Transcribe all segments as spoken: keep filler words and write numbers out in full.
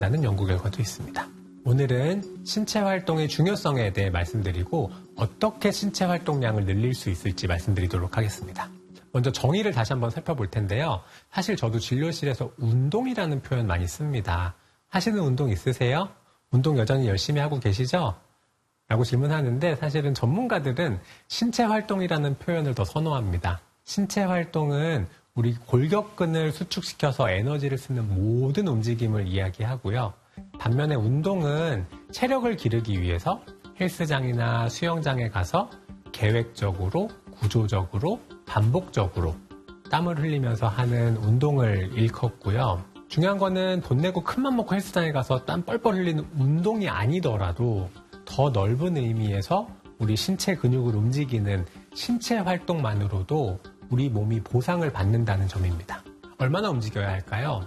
라는 연구 결과도 있습니다. 오늘은 신체 활동의 중요성에 대해 말씀드리고 어떻게 신체 활동량을 늘릴 수 있을지 말씀드리도록 하겠습니다. 먼저 정의를 다시 한번 살펴볼 텐데요. 사실 저도 진료실에서 운동이라는 표현 많이 씁니다. 하시는 운동 있으세요? 운동 여전히 열심히 하고 계시죠? 라고 질문하는데 사실은 전문가들은 신체 활동이라는 표현을 더 선호합니다. 신체 활동은 우리 골격근을 수축시켜서 에너지를 쓰는 모든 움직임을 이야기하고요. 반면에 운동은 체력을 기르기 위해서 헬스장이나 수영장에 가서 계획적으로, 구조적으로, 반복적으로 땀을 흘리면서 하는 운동을 일컫고요. 중요한 거는 돈 내고 큰맘 먹고 헬스장에 가서 땀 뻘뻘 흘리는 운동이 아니더라도 더 넓은 의미에서 우리 신체 근육을 움직이는 신체 활동만으로도 우리 몸이 보상을 받는다는 점입니다. 얼마나 움직여야 할까요?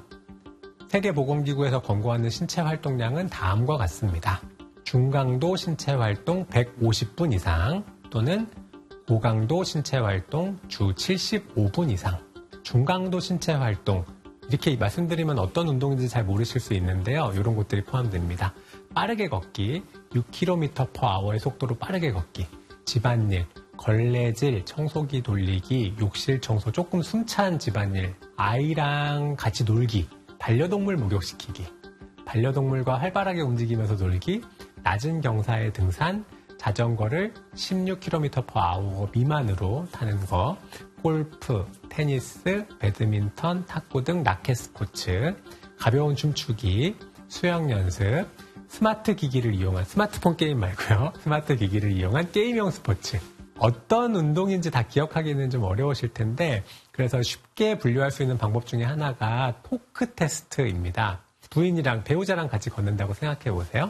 세계보건기구에서 권고하는 신체 활동량은 다음과 같습니다. 중강도 신체 활동 백오십 분 이상 또는 고강도 신체 활동 주 칠십오 분 이상. 중강도 신체 활동 이렇게 말씀드리면 어떤 운동인지 잘 모르실 수 있는데요. 이런 것들이 포함됩니다. 빠르게 걷기, 육 킬로미터 퍼 아워의 속도로 빠르게 걷기, 집안일, 걸레질, 청소기 돌리기, 욕실 청소, 조금 숨찬 집안일, 아이랑 같이 놀기, 반려동물 목욕시키기, 반려동물과 활발하게 움직이면서 놀기, 낮은 경사의 등산, 자전거를 십육 킬로미터 퍼 아워 미만으로 타는 거, 골프, 테니스, 배드민턴, 탁구 등 라켓 스포츠, 가벼운 춤추기, 수영 연습, 스마트 기기를 이용한, 스마트폰 게임 말고요. 스마트 기기를 이용한 게임형 스포츠. 어떤 운동인지 다 기억하기는 좀 어려우실 텐데 그래서 쉽게 분류할 수 있는 방법 중에 하나가 토크 테스트입니다. 부인이랑 배우자랑 같이 걷는다고 생각해 보세요.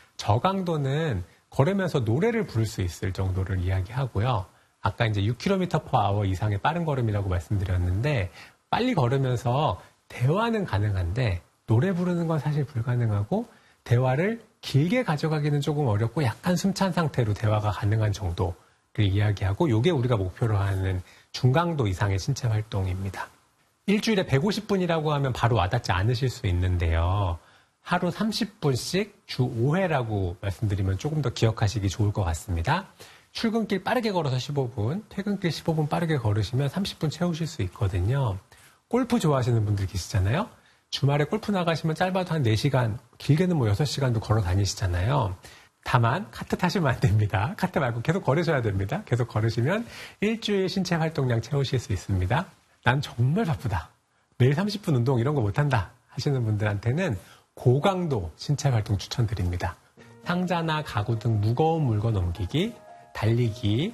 저강도는 걸으면서 노래를 부를 수 있을 정도를 이야기하고요. 아까 이제 육 킬로미터 퍼 아워 이상의 빠른 걸음이라고 말씀드렸는데 빨리 걸으면서 대화는 가능한데 노래 부르는 건 사실 불가능하고 대화를 길게 가져가기는 조금 어렵고 약간 숨찬 상태로 대화가 가능한 정도를 이야기하고 이게 우리가 목표로 하는 중강도 이상의 신체 활동입니다. 일주일에 백오십 분이라고 하면 바로 와닿지 않으실 수 있는데요. 하루 삼십 분씩 주 오 회라고 말씀드리면 조금 더 기억하시기 좋을 것 같습니다. 출근길 빠르게 걸어서 십오 분, 퇴근길 십오 분 빠르게 걸으시면 삼십 분 채우실 수 있거든요. 골프 좋아하시는 분들 계시잖아요. 주말에 골프 나가시면 짧아도 한 네 시간, 길게는 뭐 여섯 시간도 걸어 다니시잖아요. 다만 카트 타시면 안 됩니다. 카트 말고 계속 걸으셔야 됩니다. 계속 걸으시면 일주일 신체 활동량 채우실 수 있습니다. 난 정말 바쁘다. 매일 삼십 분 운동 이런 거 못한다 하시는 분들한테는 고강도 신체 활동 추천드립니다. 상자나 가구 등 무거운 물건 옮기기, 달리기,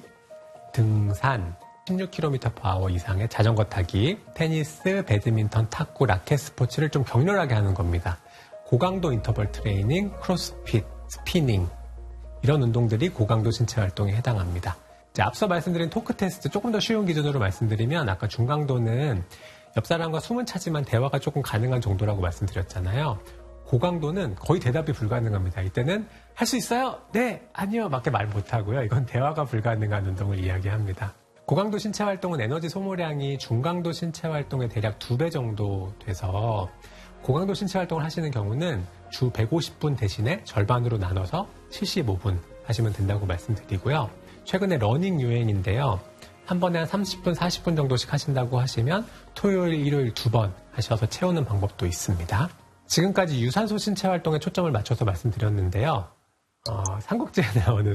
등산, 십육 킬로미터 퍼 아워 이상의 자전거 타기, 테니스, 배드민턴, 탁구, 라켓 스포츠를 좀 격렬하게 하는 겁니다. 고강도 인터벌 트레이닝, 크로스핏, 스피닝 이런 운동들이 고강도 신체 활동에 해당합니다. 이제 앞서 말씀드린 토크 테스트 조금 더 쉬운 기준으로 말씀드리면 아까 중강도는 옆 사람과 숨은 차지만 대화가 조금 가능한 정도라고 말씀드렸잖아요. 고강도는 거의 대답이 불가능합니다. 이때는 할 수 있어요? 네, 아니요 밖에 말 못하고요. 이건 대화가 불가능한 운동을 이야기합니다. 고강도 신체 활동은 에너지 소모량이 중강도 신체 활동의 대략 두 배 정도 돼서 고강도 신체 활동을 하시는 경우는 주 백오십 분 대신에 절반으로 나눠서 칠십오 분 하시면 된다고 말씀드리고요. 최근에 러닝 유행인데요. 한 번에 한 삼십 분, 사십 분 정도씩 하신다고 하시면 토요일, 일요일 두 번 하셔서 채우는 방법도 있습니다. 지금까지 유산소 신체 활동에 초점을 맞춰서 말씀드렸는데요. 어, 삼국지에 나오는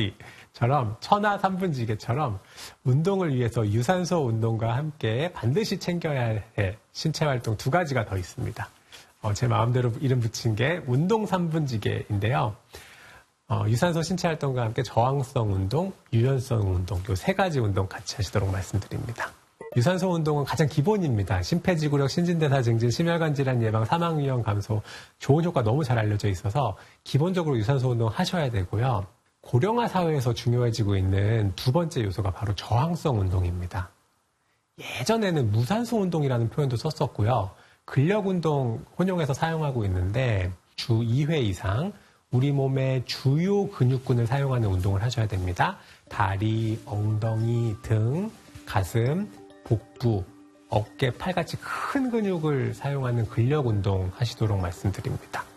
산발이처럼 천하 삼분지계처럼 운동을 위해서 유산소 운동과 함께 반드시 챙겨야 할 신체 활동 두 가지가 더 있습니다. 어, 제 마음대로 이름 붙인 게 운동 삼분지계인데요. 어, 유산소 신체 활동과 함께 저항성 운동, 유연성 운동 이 세 가지 운동 같이 하시도록 말씀드립니다. 유산소 운동은 가장 기본입니다. 심폐지구력, 신진대사 증진, 심혈관 질환 예방, 사망 위험 감소 좋은 효과 너무 잘 알려져 있어서 기본적으로 유산소 운동 하셔야 되고요. 고령화 사회에서 중요해지고 있는 두 번째 요소가 바로 저항성 운동입니다. 예전에는 무산소 운동이라는 표현도 썼었고요. 근력 운동 혼용해서 사용하고 있는데 주 이 회 이상 우리 몸의 주요 근육군을 사용하는 운동을 하셔야 됩니다. 다리, 엉덩이, 등, 가슴, 복부, 어깨, 팔같이 큰 근육을 사용하는 근력 운동 하시도록 말씀드립니다.